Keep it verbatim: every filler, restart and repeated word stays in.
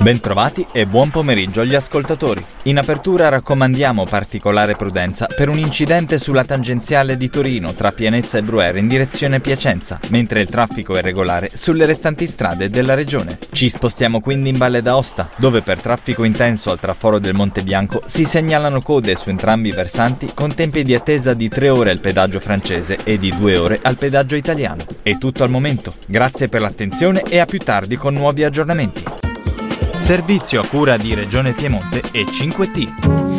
Bentrovati e buon pomeriggio agli ascoltatori. In apertura raccomandiamo particolare prudenza per un incidente sulla tangenziale di Torino tra Pianezza e Bruera in direzione Piacenza, mentre il traffico è regolare sulle restanti strade della regione. Ci spostiamo quindi in Valle d'Aosta, dove per traffico intenso al traforo del Monte Bianco si segnalano code su entrambi i versanti con tempi di attesa di tre ore al pedaggio francese e di due ore al pedaggio italiano. È tutto al momento. Grazie per l'attenzione e a più tardi con nuovi aggiornamenti. Servizio a cura di Regione Piemonte e cinque T.